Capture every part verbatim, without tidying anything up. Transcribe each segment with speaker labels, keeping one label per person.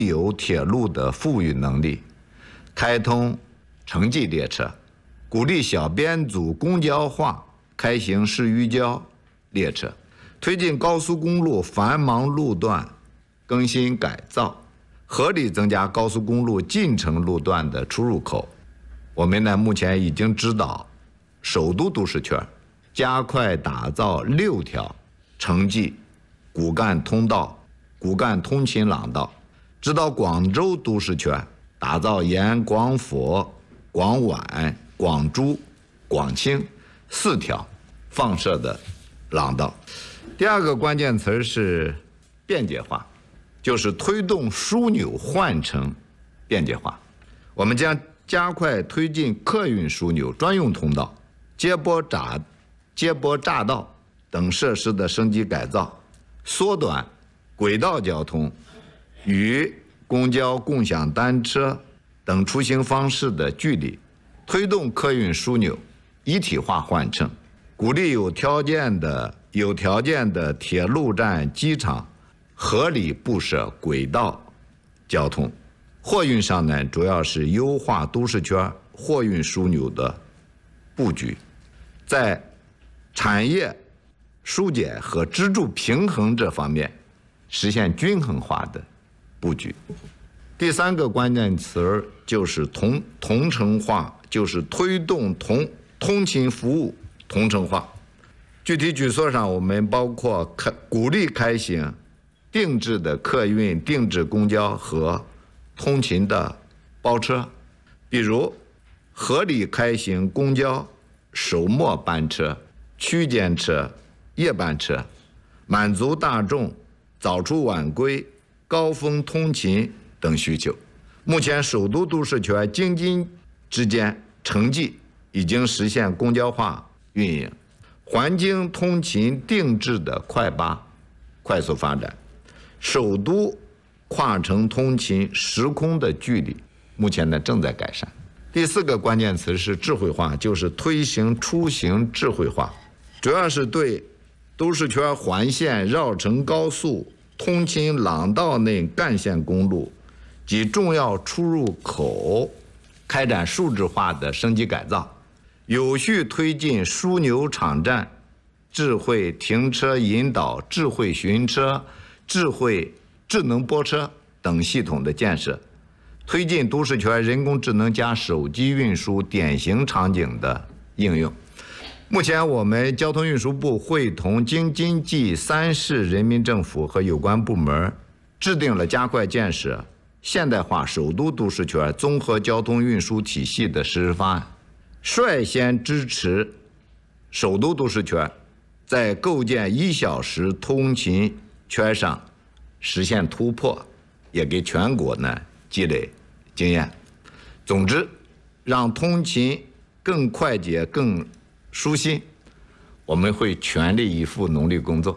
Speaker 1: 有铁路的富裕能力，开通城际列车，鼓励小编组公交化，开行市渝交列车，推进高速公路繁忙路段更新改造，合理增加高速公路进城路段的出入口。我们呢，目前已经指导首都都市圈加快打造六条城际骨干通道、骨干通勤廊道，指导广州都市圈打造沿广佛、广皖、广珠、广清四条放射的廊道。第二个关键词是便捷化，就是推动枢纽换乘便捷化。我们将加快推进客运枢纽专用通道、接驳匝、接驳匝道等设施的升级改造，缩短轨道交通与公交、共享单车等出行方式的距离，推动客运枢纽一体化换乘，鼓励有条件的有条件的铁路站、机场合理布设轨道交通。货运上呢，主要是优化都市圈货运枢纽的布局，在产业疏解和支柱平衡这方面实现均衡化的布局。第三个关键词就是同同城化，就是推动同通勤服务同城化。具体举措上，我们包括开鼓励开行定制的客运、定制公交和通勤的包车，比如合理开行公交首末班车、区间车、夜班车，满足大众早出晚归、高峰通勤等需求。目前，首都都市圈京津之间城际已经实现公交化运营，环京通勤定制的快巴快速发展，首都跨城通勤时空的距离目前呢正在改善。第四个关键词是智慧化，就是推行出行智慧化，主要是对都市圈环线、绕城高速、通勤廊道内干线公路及重要出入口开展数字化的升级改造，有序推进枢纽场站、智慧停车引导、智慧巡车、智慧智能拨车等系统的建设，推进都市圈人工智能加手机运输典型场景的应用。目前，我们交通运输部会同京津冀三市人民政府和有关部门，制定了加快建设现代化首都都市圈综合交通运输体系的实施方案，率先支持首都都市圈在构建一小时通勤圈上实现突破，也给全国呢积累经验。总之，让通勤更快捷、更舒心，我们会全力以赴努力工作。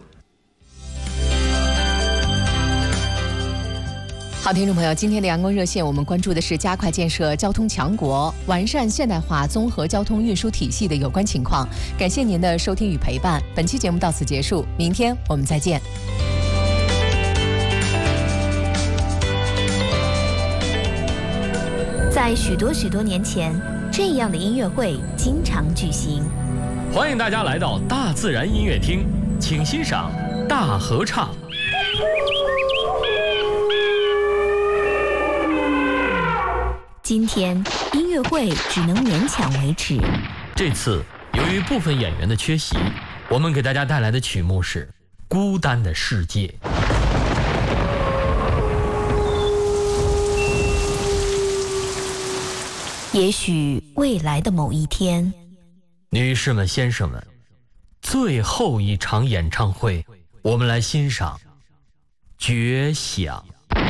Speaker 2: 好，听众朋友，今天的阳光热线，我们关注的是加快建设交通强国、完善现代化综合交通运输体系的有关情况。感谢您的收听与陪伴，本期节目到此结束，明天我们再见。
Speaker 3: 在许多许多年前，这样的音乐会经常举行。
Speaker 4: 欢迎大家来到大自然音乐厅，请欣赏大合唱。
Speaker 3: 今天音乐会只能勉强维持。
Speaker 4: 这次由于部分演员的缺席，我们给大家带来的曲目是《孤单的世界》。
Speaker 3: 也许未来的某一天，
Speaker 4: 女士们、先生们，最后一场演唱会，我们来欣赏《绝响》。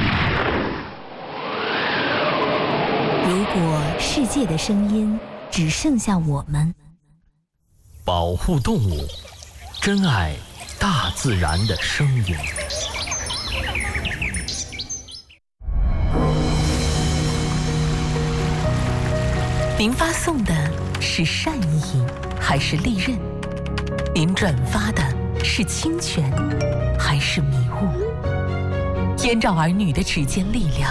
Speaker 3: 如果世界的声音只剩下我们，
Speaker 4: 保护动物，珍爱大自然的声音。
Speaker 2: 您发送的是善意还是利刃？您转发的是侵权还是迷雾？燕赵儿女的指尖力量